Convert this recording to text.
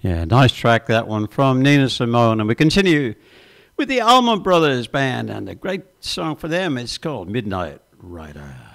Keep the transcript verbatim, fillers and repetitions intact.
Yeah, nice track, that one, from Nina Simone. And we continue with the Allman Brothers Band, and a great song for them is called Midnight Rider.